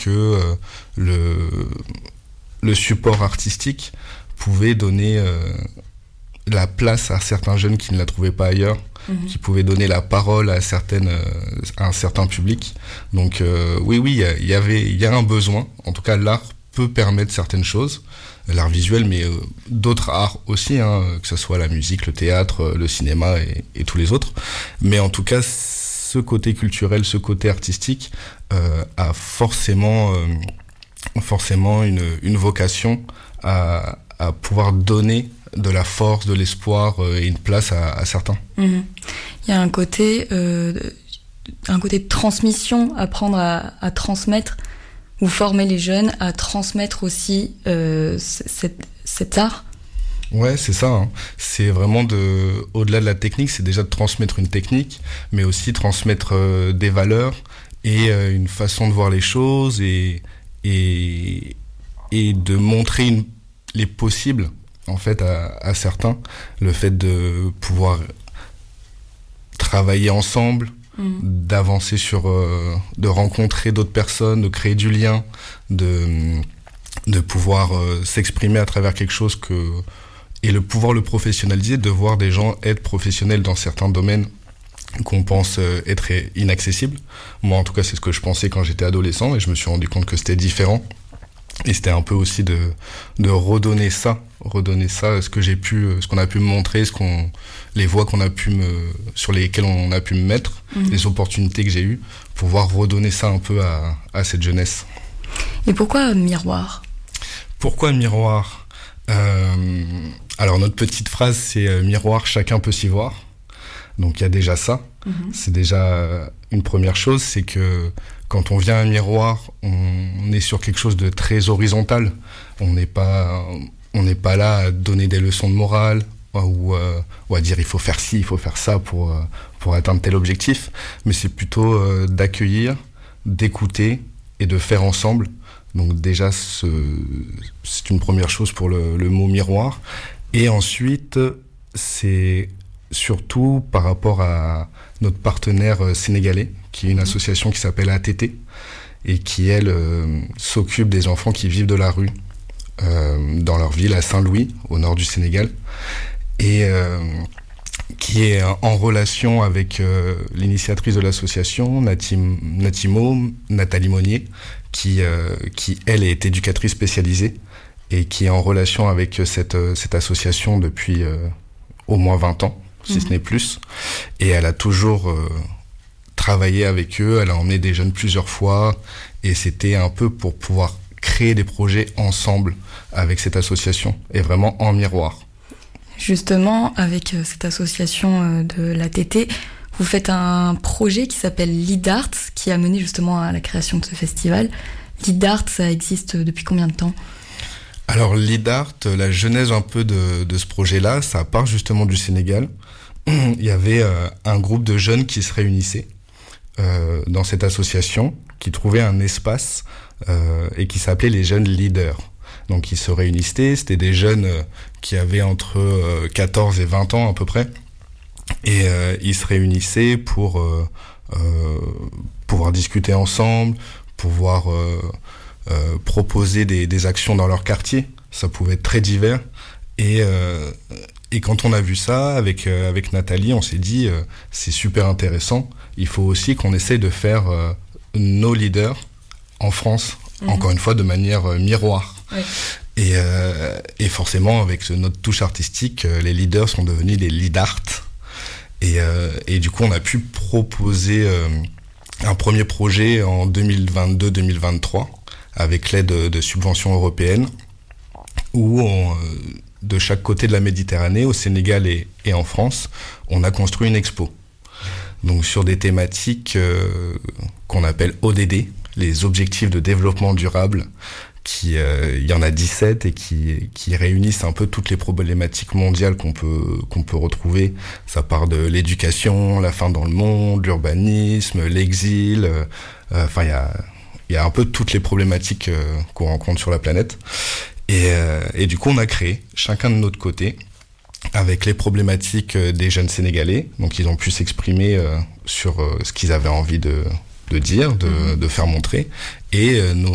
que le support artistique pouvait donner la place à certains jeunes qui ne la trouvaient pas ailleurs, qui pouvaient donner la parole à un certain public. Donc oui, il y a un besoin. En tout cas, l'art peut permettre certaines choses, l'art visuel, mais d'autres arts aussi, que ce soit la musique, le théâtre, le cinéma et tous les autres. Mais en tout cas, ce côté culturel, ce côté artistique a forcément une vocation à pouvoir donner de la force, de l'espoir et une place à certains. Il y a un côté de transmission, apprendre à transmettre ou former les jeunes à transmettre aussi cet art. Ouais, c'est ça. C'est vraiment au-delà de la technique, c'est déjà de transmettre une technique, mais aussi transmettre des valeurs et une façon de voir les choses et de montrer les possibles en fait à certains, le fait de pouvoir travailler ensemble, d'avancer de rencontrer d'autres personnes, de créer du lien, de pouvoir s'exprimer à travers quelque chose et pouvoir le professionnaliser, de voir des gens être professionnels dans certains domaines qu'on pense être inaccessibles. Moi en tout cas c'est ce que je pensais quand j'étais adolescent et je me suis rendu compte que c'était différent. Et c'était un peu aussi de redonner ça, ce qu'on a pu me montrer, les voies sur lesquelles on a pu me mettre, les opportunités que j'ai eues, pour pouvoir redonner ça un peu à cette jeunesse. Et pourquoi miroir ? Pourquoi miroir ? Alors notre petite phrase c'est miroir, chacun peut s'y voir. Donc il y a déjà ça. C'est déjà une première chose, c'est que quand on vient à un miroir, on est sur quelque chose de très horizontal. On n'est pas là à donner des leçons de morale ou à dire il faut faire ci, il faut faire ça pour atteindre tel objectif. Mais c'est plutôt d'accueillir, d'écouter et de faire ensemble. Donc déjà, c'est une première chose pour le mot miroir. Et ensuite, c'est surtout par rapport à notre partenaire sénégalais, qui est une association qui s'appelle ATT et qui, elle, s'occupe des enfants qui vivent de la rue dans leur ville à Saint-Louis, au nord du Sénégal, et qui est en relation avec l'initiatrice de l'association, Nathalie Monnier, qui elle, est éducatrice spécialisée et qui est en relation avec cette association depuis au moins 20 ans, si ce n'est plus. Et elle a toujours travaillé avec eux, elle a emmené des jeunes plusieurs fois, et c'était un peu pour pouvoir créer des projets ensemble avec cette association, et vraiment en miroir. Justement, avec cette association de l'ATT, vous faites un projet qui s'appelle Lidart, qui a mené justement à la création de ce festival. Lidart, ça existe depuis combien de temps ? Alors Lidart, la genèse un peu de ce projet-là, ça part justement du Sénégal. Il y avait un groupe de jeunes qui se réunissaient dans cette association, qui trouvait un espace et qui s'appelait les jeunes leaders. Donc ils se réunissaient, c'était des jeunes qui avaient entre 14 et 20 ans à peu près, et ils se réunissaient pour pouvoir discuter ensemble, pouvoir proposer des actions dans leur quartier. Ça pouvait être très divers, et quand on a vu ça avec Nathalie, on s'est dit c'est super intéressant, il faut aussi qu'on essaye de faire nos leaders en France, encore une fois de manière miroir. Oui. Et forcément avec notre touche artistique, les leaders sont devenus des leadart, et du coup on a pu proposer un premier projet en 2022-2023 avec l'aide de subventions européennes, où de chaque côté de la Méditerranée, au Sénégal et en France, on a construit une expo. Donc sur des thématiques qu'on appelle ODD, les objectifs de développement durable, il y en a 17 et qui réunissent un peu toutes les problématiques mondiales qu'on peut retrouver. Ça part de l'éducation, la faim dans le monde, l'urbanisme, l'exil, enfin il y a un peu toutes les problématiques qu'on rencontre sur la planète. Et du coup, on a créé, chacun de notre côté, avec les problématiques des jeunes Sénégalais. Donc, ils ont pu s'exprimer sur ce qu'ils avaient envie de dire, de faire montrer. Et